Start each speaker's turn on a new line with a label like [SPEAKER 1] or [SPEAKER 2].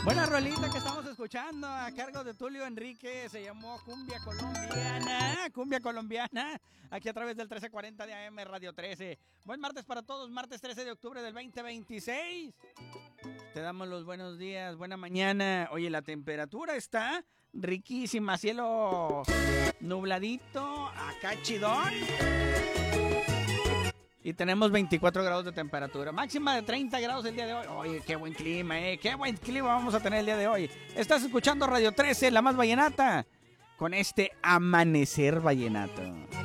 [SPEAKER 1] Buena rolita que estamos escuchando a cargo de Tulio Enrique, se llamó Cumbia Colombiana, aquí a través del 1340 de AM Radio 13. Buen martes para todos, martes 13 de octubre del 2026. Te damos los buenos días, buena mañana. Oye, la temperatura está riquísima, cielo nubladito, acá chidón. Y tenemos 24 grados de temperatura, máxima de 30 grados el día de hoy. Oye, qué buen clima, qué buen clima vamos a tener el día de hoy. Estás escuchando Radio 13, la más vallenata, con este amanecer vallenato.